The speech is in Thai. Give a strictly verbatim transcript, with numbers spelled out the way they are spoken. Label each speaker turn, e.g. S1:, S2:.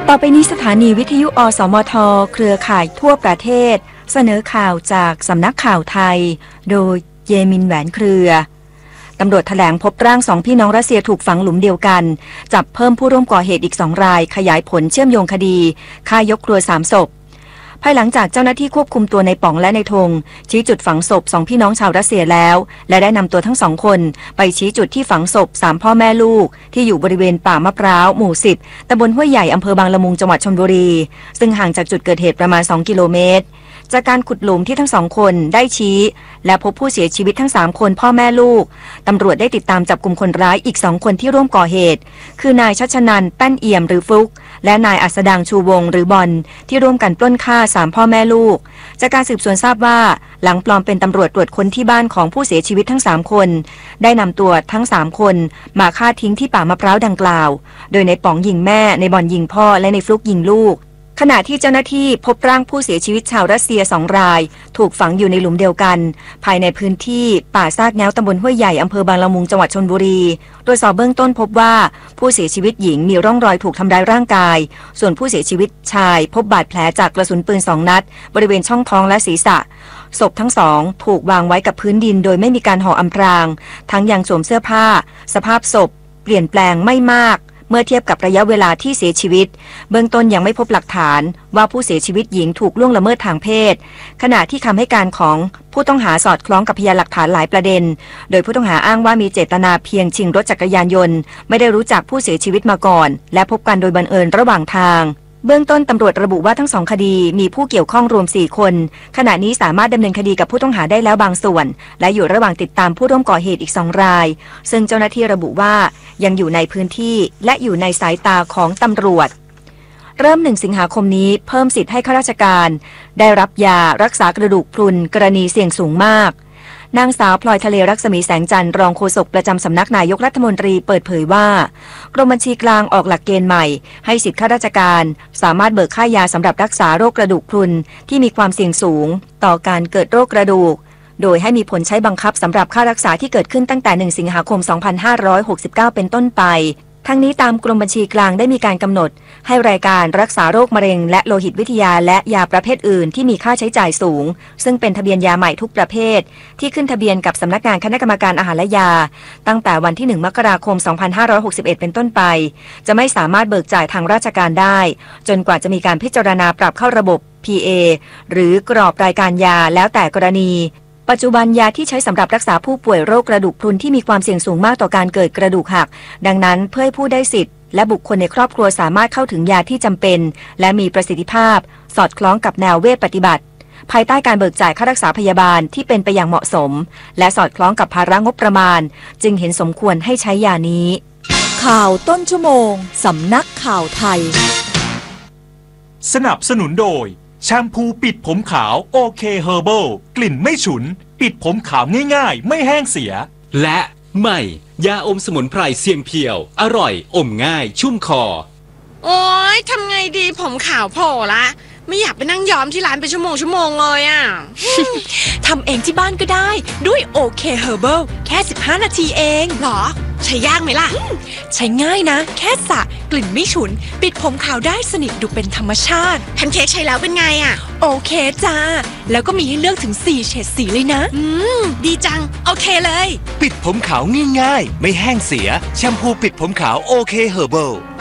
S1: ต่อไปนี้สถานีวิทยุอสมทเครือข่ายทั่วประเทศเสนอข่าวจากสำนักข่าวไทยโดยเยมินแหวนเครือตำรวจแถลงพบร่างสองพี่น้องรัสเซียถูกฝังหลุมเดียวกันจับเพิ่มผู้ร่วมก่อเหตุอีกสองรายขยายผลเชื่อมโยงคดีฆ่ายกครัวสามศพภายหลังจากเจ้าหน้าที่ควบคุมตัวในป๋องและในธงชี้จุดฝังศพสองพี่น้องชาวรัสเซียแล้วและได้นำตัวทั้งสองคนไปชี้จุดที่ฝังศพสามพ่อแม่ลูกที่อยู่บริเวณป่ามะพร้าวหมู่สิบตำบลห้วยใหญ่อำเภอบางละมุงจังหวัดชลบุรีซึ่งห่างจากจุดเกิดเหตุประมาณสองกิโลเมตรจากการขุดหลุมที่ทั้งสองคนได้ชี้และพบผู้เสียชีวิตทั้งสามคนพ่อแม่ลูกตำรวจได้ติดตามจับกลุ่มคนร้ายอีกสองคนที่ร่วมก่อเหตุคือนายชัชนันท์แป้นเอี่ยมหรือฟลุกและนายอัสดางชูวงหรือบอลที่ร่วมกันปล้นฆ่าสามพ่อแม่ลูกจากการสืบสวนทราบว่าหลังปลอมเป็นตำรวจตรวจค้นที่บ้านของผู้เสียชีวิตทั้งสามคนได้นำตัวทั้งสามคนมาฆ่าทิ้งที่ป่ามะพร้าวดังกล่าวโดยในป๋องยิงแม่ในบอลยิงพ่อและในฟลุกยิงลูกขณะที่เจ้าหน้าที่พบร่างผู้เสียชีวิตชาวรัสเซียสองรายถูกฝังอยู่ในหลุมเดียวกันภายในพื้นที่ป่าซากแง้วตำบลห้วยใหญ่อำเภอบางละมุงจังหวัดชลบุรีตรวจสอบเบื้องต้นพบว่าผู้เสียชีวิตหญิงมีร่องรอยถูกทำร้ายร่างกายส่วนผู้เสียชีวิตชายพบบาดแผลจากกระสุนปืนสองนัดบริเวณช่องท้องและศีรษะศพทั้งสองถูกวางไว้กับพื้นดินโดยไม่มีการห่ออำพรางทั้งยังสวมเสื้อผ้าสภาพศพเปลี่ยนแปลงไม่มากเมื่อเทียบกับระยะเวลาที่เสียชีวิตเบื้องต้นยังไม่พบหลักฐานว่าผู้เสียชีวิตหญิงถูกล่วงละเมิดทางเพศขณะที่คำให้การของผู้ต้องหาสอดคล้องกับพยานหลักฐานหลายประเด็นโดยผู้ต้องหาอ้างว่ามีเจตนาเพียงชิงรถจักรยานยนต์ไม่ได้รู้จักผู้เสียชีวิตมาก่อนและพบกันโดยบังเอิญระหว่างทางเบื้องต้นตำรวจระบุว่าทั้งสองคดีมีผู้เกี่ยวข้องรวมสี่คนขณะนี้สามารถดำเนินคดีกับผู้ต้องหาได้แล้วบางส่วนและอยู่ระหว่างติดตามผู้ร่วมก่อเหตุอีกสองรายซึ่งเจ้าหน้าที่ระบุว่ายังอยู่ในพื้นที่และอยู่ในสายตาของตำรวจเริ่มหนึ่งสิงหาคมนี้เพิ่มสิทธิ์ให้ข้าราชการได้รับยารักษากระดูกพรุนกรณีเสี่ยงสูงมากนางสาวพลอยทะเลรักษมีแสงจันทร์รองโฆษกประจำสำนักนายกรัฐมนตรีเปิดเผยว่ากรมบัญชีกลางออกหลักเกณฑ์ใหม่ให้สิทธิข้าราชการสามารถเบิกค่ายาสำหรับรักษาโรคกระดูกพรุนที่มีความเสี่ยงสูงต่อการเกิดโรคกระดูกโดยให้มีผลใช้บังคับสำหรับค่ารักษาที่เกิดขึ้นตั้งแต่หนึ่งสิงหาคมสองพันห้าร้อยหกสิบเก้าเป็นต้นไปทั้งนี้ตามกรมบัญชีกลางได้มีการกำหนดให้รายการรักษาโรคมะเร็งและโลหิตวิทยาและยาประเภทอื่นที่มีค่าใช้จ่ายสูงซึ่งเป็นทะเบียนยาใหม่ทุกประเภทที่ขึ้นทะเบียนกับสำนักงานคณะกรรมการอาหารและยาตั้งแต่วันที่หนึ่งมกราคมสองพันห้าร้อยหกสิบเอ็ดเป็นต้นไปจะไม่สามารถเบิกจ่ายทางราชการได้จนกว่าจะมีการพิจารณาปรับเข้าระบบ พี เอ หรือกรอบรายการยาแล้วแต่กรณีปัจจุบันยาที่ใช้สำหรับรักษาผู้ป่วยโรคกระดูกพรุนที่มีความเสี่ยงสูงมากต่อการเกิดกระดูกหักดังนั้นเพื่อให้ผู้ได้สิทธิ์และบุคคลในครอบครัวสามารถเข้าถึงยาที่จำเป็นและมีประสิทธิภาพสอดคล้องกับแนวเวชปฏิบัติภายใต้การเบิกจ่ายค่ารักษาพยาบาลที่เป็นไปอย่างเหมาะสมและสอดคล้องกับภาระงบประมาณจึงเห็นสมควรให้ใช้ยานี้
S2: ข่าวต้นชั่วโมงสำนักข่าวไทย
S3: สนับสนุนโดยแชมพูปิดผมขาวโอเคเฮอร์เบิลกลิ่นไม่ฉุนปิดผมขาวง่ายๆไม่แห้งเสีย
S4: และใหม่ยาอมสมุนไพรเสียงเพียวอร่อยอมง่ายชุ่มคอ
S5: โอ๊ยทำไงดีผมขาวโผล่ละไม่อยากไปนั่งย้อมที่ร้านเป็นชั่วโมงชั่วโมงเลยอ่ะ
S2: ทำเองที่บ้านก็ได้ด้วยโอเคเฮอร์เบิลแค่สิบห้านาทีเอง
S5: หรอใช้ยากไหมล่ะ
S2: ใช้ง่ายนะแค่สระกลิ่นไม่ฉุนปิดผมขาวได้สนิทดูเป็นธรรมชาติ
S5: แพนเค้กใช้แล้วเป็นไงอ่ะ
S2: โอเคจ้าแล้วก็มีให้เลือกถึงสี่เฉดสีเลยนะ
S5: อืมดีจังโอเคเลย
S6: ปิดผมขาวง่ายๆไม่แห้งเสียแชมพูปิดผมขาวโอเคเฮอร์เบิล